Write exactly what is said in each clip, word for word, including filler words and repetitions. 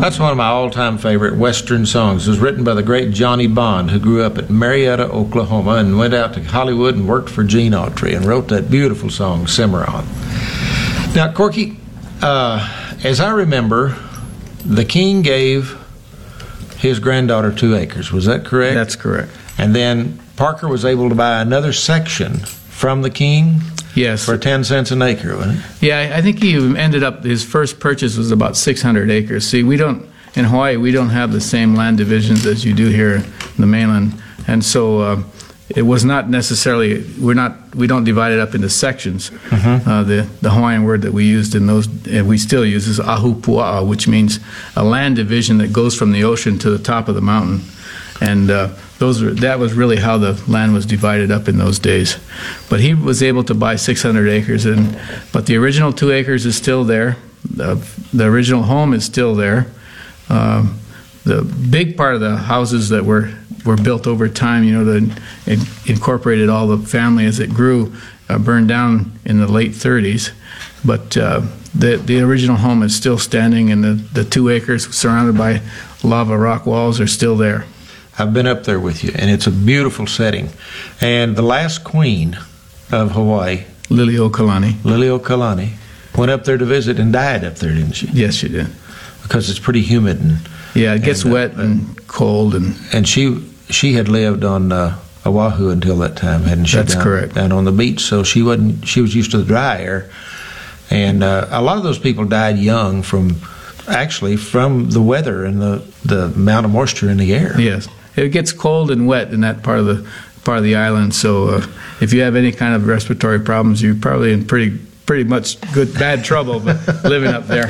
That's one of my all-time favorite Western songs. It was written by the great Johnny Bond, who grew up at Marietta, Oklahoma, and went out to Hollywood and worked for Gene Autry and wrote that beautiful song, Cimarron. Now, Corky, uh, as I remember, the king gave his granddaughter two acres. Was that correct? That's correct. And then Parker was able to buy another section from the king? Yes. For ten cents an acre, wasn't it? Yeah, I think he ended up, his first purchase was about six hundred acres. See, we don't, in Hawaii, we don't have the same land divisions as you do here in the mainland. And so uh, it was not necessarily, we're not, we don't divide it up into sections. Mm-hmm. Uh, the, the Hawaiian word that we used in those, and we still use, is ahupua'a, which means a land division that goes from the ocean to the top of the mountain. And uh, those were, that was really how the land was divided up in those days. But he was able to buy six hundred acres, and but the original two acres is still there. The, the original home is still there. Um, the big part of the houses that were, were built over time, you know, that incorporated all the family as it grew, uh, burned down in the late thirties. But uh, the the original home is still standing, and the, the two acres surrounded by lava rock walls are still there. I've been up there with you, and it's a beautiful setting. And the last queen of Hawaii, Liliuokalani, Liliuokalani, went up there to visit and died up there, didn't she? Yes, she did. Because it's pretty humid. And, yeah, it gets and, uh, wet and cold. And and she she had lived on uh, Oahu until that time, hadn't she? That's down, correct. Down on the beach, so she wasn't. She was used to the dry air, and uh, a lot of those people died young from, actually, from the weather and the the amount of moisture in the air. Yes. It gets cold and wet in that part of the part of the island. So uh, if you have any kind of respiratory problems, you're probably in pretty pretty much good bad trouble living up there.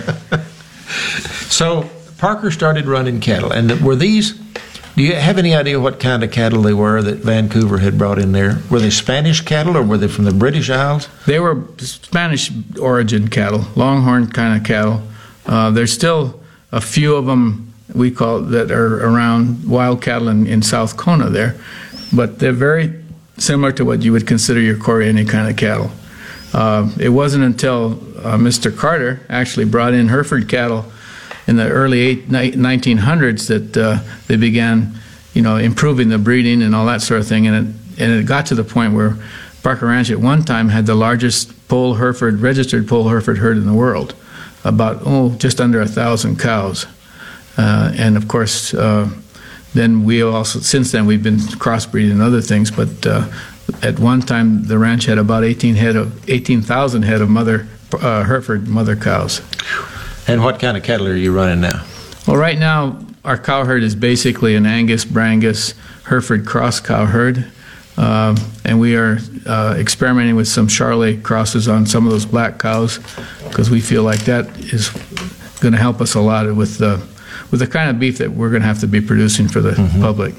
So Parker started running cattle, and were these? Do you have any idea what kind of cattle they were that Vancouver had brought in there? Were they Spanish cattle, or were they from the British Isles? They were Spanish origin cattle, longhorn kind of cattle. Uh, there's still a few of them we call that are around wild cattle in, in South Kona there, but they're very similar to what you would consider your Koreani kind of cattle. Uh, it wasn't until uh, Mister Carter actually brought in Hereford cattle in the early eight, nineteen hundreds that uh, they began, you know, improving the breeding and all that sort of thing, and it, and it got to the point where Parker Ranch at one time had the largest poll Hereford, registered poll Hereford herd in the world, about, oh, just under a thousand cows. Uh, and of course, uh, then we also, since then, we've been crossbreeding and other things. But uh, at one time, the ranch had about eighteen head of eighteen thousand head of mother uh, Hereford mother cows. And what kind of cattle are you running now? Well, right now, our cow herd is basically an Angus, Brangus, Hereford cross cow herd, uh, and we are uh, experimenting with some Charolais crosses on some of those black cows because we feel like that is going to help us a lot with the with the kind of beef that we're going to have to be producing for the mm-hmm. public.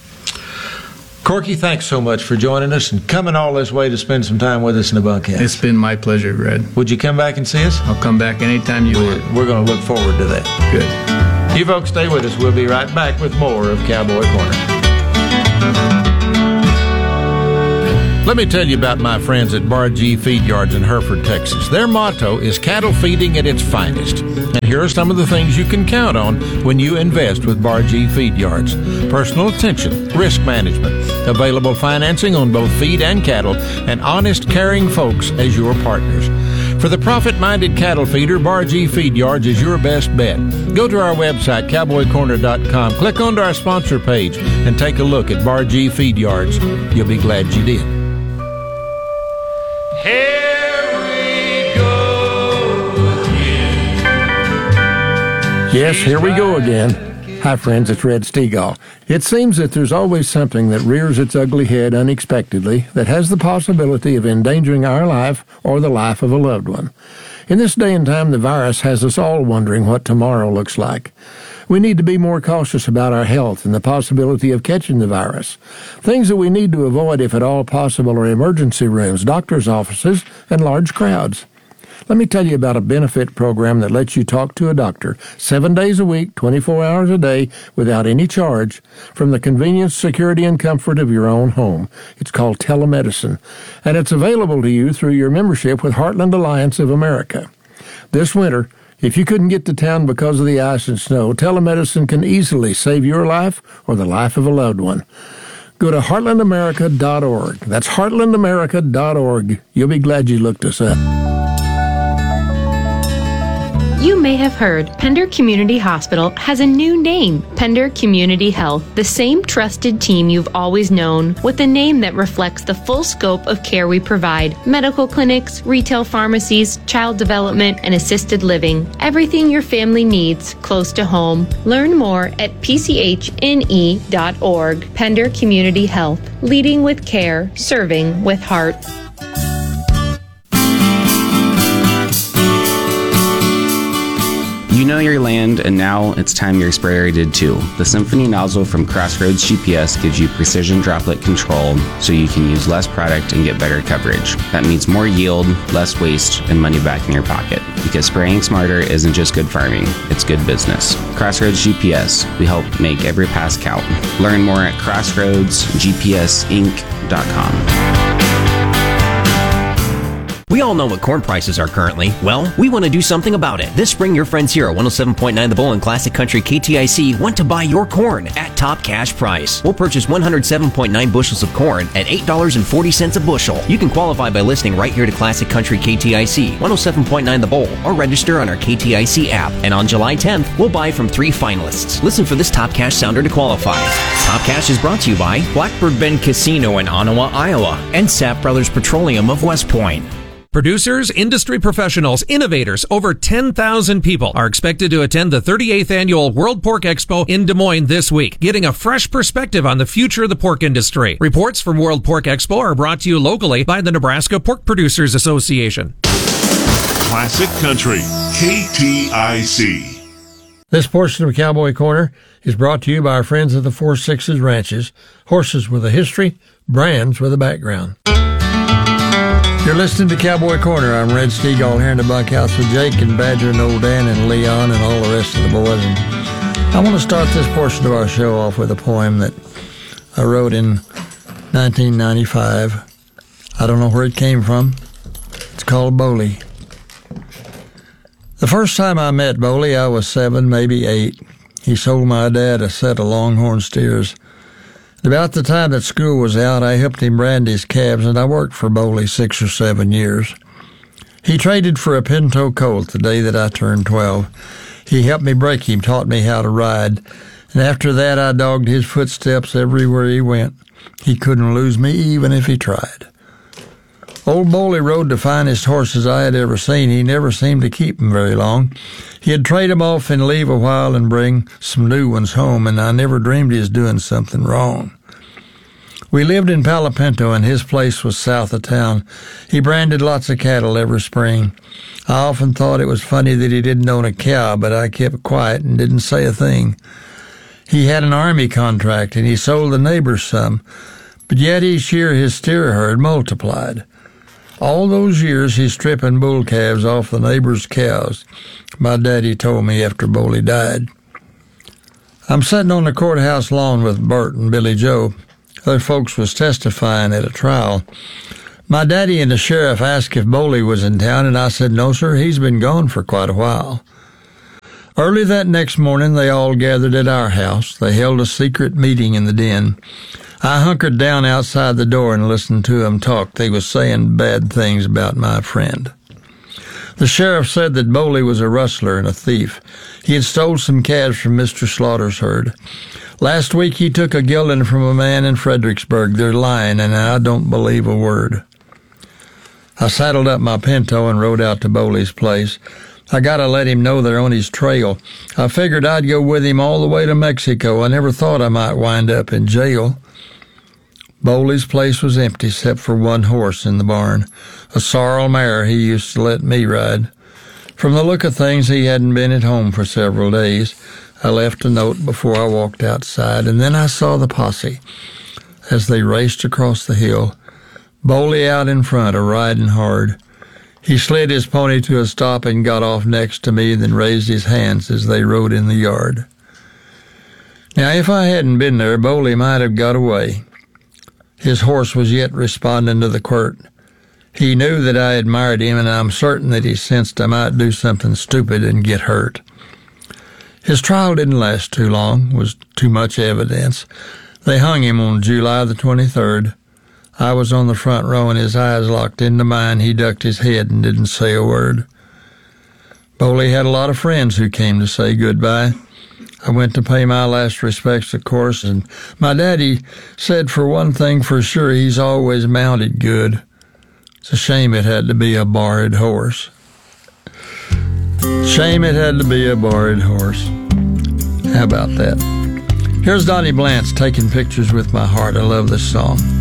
Corky, thanks so much for joining us and coming all this way to spend some time with us in the bunkhouse. It's been my pleasure, Red. Would you come back and see us? I'll come back anytime you we're, want. We're going to look forward to that. Good. You folks stay with us. We'll be right back with more of Cowboy Corner. Let me tell you about my friends at Bar G Feed Yards in Hereford, Texas. Their motto is cattle feeding at its finest. And here are some of the things you can count on when you invest with Bar G Feed Yards. Personal attention, risk management, available financing on both feed and cattle, and honest, caring folks as your partners. For the profit-minded cattle feeder, Bar G Feed Yards is your best bet. Go to our website, cowboy corner dot com, click onto our sponsor page, and take a look at Bar G Feed Yards. You'll be glad you did. Here we go again. Yes, here we go again. Hi, friends, it's Red Stegall. It seems that there's always something that rears its ugly head unexpectedly that has the possibility of endangering our life or the life of a loved one. In this day and time, the virus has us all wondering what tomorrow looks like. We need to be more cautious about our health and the possibility of catching the virus. Things that we need to avoid, if at all possible, are emergency rooms, doctor's offices, and large crowds. Let me tell you about a benefit program that lets you talk to a doctor seven days a week, twenty-four hours a day, without any charge, from the convenience, security, and comfort of your own home. It's called telemedicine, and it's available to you through your membership with Heartland Alliance of America. This winter, If you couldn't get to town because of the ice and snow, telemedicine can easily save your life or the life of a loved one. Go to heartland america dot org. That's heartland america dot org. You'll be glad you looked us up. You may have heard Pender Community Hospital has a new name, Pender Community Health, the same trusted team you've always known, with a name that reflects the full scope of care we provide: medical clinics, retail pharmacies, child development, and assisted living. Everything your family needs close to home. Learn more at p c h n e dot org. Pender Community Health, leading with care, serving with heart. You know your land, and now it's time your sprayer did too. The Symphony nozzle from Crossroads G P S gives you precision droplet control so you can use less product and get better coverage. That means more yield, less waste, and money back in your pocket. Because spraying smarter isn't just good farming, it's good business. Crossroads G P S, we help make every pass count. Learn more at crossroads g p s inc dot com. We all know what corn prices are currently. Well, we want to do something about it. This spring, your friends here at one oh seven point nine The Bull and Classic Country K T I C want to buy your corn at top cash price. We'll purchase one hundred seven point nine bushels of corn at eight dollars and forty cents a bushel. You can qualify by listening right here to Classic Country K T I C, one oh seven point nine The Bull, or register on our K T I C app. And on July tenth, we'll buy from three finalists. Listen for this top cash sounder to qualify. Top Cash is brought to you by Blackbird Bend Casino in Ottawa, Iowa, and Sapp Brothers Petroleum of West Point. Producers, industry professionals, innovators, over ten thousand people are expected to attend the thirty-eighth Annual World Pork Expo in Des Moines this week, getting a fresh perspective on the future of the pork industry. Reports from World Pork Expo are brought to you locally by the Nebraska Pork Producers Association. Classic Country, K T I C. This portion of Cowboy Corner is brought to you by our friends at the Four Sixes Ranches, horses with a history, brands with a background. You're listening to Cowboy Corner. I'm Red Stegall here in the bunkhouse with Jake and Badger and Old Dan and Leon and all the rest of the boys. And I want to start this portion of our show off with a poem that I wrote in nineteen ninety-five. I don't know where it came from. It's called Boley. The first time I met Boley, I was seven, maybe eight. He sold my dad a set of Longhorn steers. About the time that school was out, I helped him brand his calves, and I worked for Boley six or seven years. He traded for a Pinto colt the day that I turned twelve. He helped me break him, taught me how to ride, and after that I dogged his footsteps everywhere he went. He couldn't lose me even if he tried. Old Boley rode the finest horses I had ever seen. He never seemed to keep them very long. He'd trade them off and leave a while and bring some new ones home, and I never dreamed he was doing something wrong. We lived in Palo Pinto, and his place was south of town. He branded lots of cattle every spring. I often thought it was funny that he didn't own a cow, but I kept quiet and didn't say a thing. He had an army contract, and he sold the neighbors some, but yet each year his steer herd multiplied. All those years he's stripping bull calves off the neighbors' cows, my daddy told me after Boley died. I'm sitting on the courthouse lawn with Bert and Billy Joe. Other folks was testifying at a trial. My daddy and the sheriff asked if Boley was in town, and I said, no, sir, he's been gone for quite a while. Early that next morning, they all gathered at our house. They held a secret meeting in the den. I hunkered down outside the door and listened to them talk. They was saying bad things about my friend. The sheriff said that Boley was a rustler and a thief. He had stole some calves from Mister Slaughter's herd. Last week he took a gelding from a man in Fredericksburg. They're lying, and I don't believe a word. I saddled up my Pinto and rode out to Boley's place. I got to let him know they're on his trail. I figured I'd go with him all the way to Mexico. I never thought I might wind up in jail. Boley's place was empty except for one horse in the barn, a sorrel mare he used to let me ride. From the look of things, he hadn't been at home for several days. I left a note before I walked outside, and then I saw the posse as they raced across the hill, Boley out in front, a-riding hard. He slid his pony to a stop and got off next to me, then raised his hands as they rode in the yard. Now, if I hadn't been there, Boley might have got away. His horse was yet responding to the quirt. He knew that I admired him, and I'm certain that he sensed I might do something stupid and get hurt. His trial didn't last too long, was too much evidence. They hung him on July the twenty-third. I was on the front row, and his eyes locked into mine. He ducked his head and didn't say a word. Boley had a lot of friends who came to say goodbye. I went to pay my last respects, of course, and my daddy said for one thing for sure, he's always mounted good. It's a shame it had to be a borrowed horse. Shame it had to be a borrowed horse. How about that? Here's Donnie Blantz, Taking Pictures with My Heart. I love this song.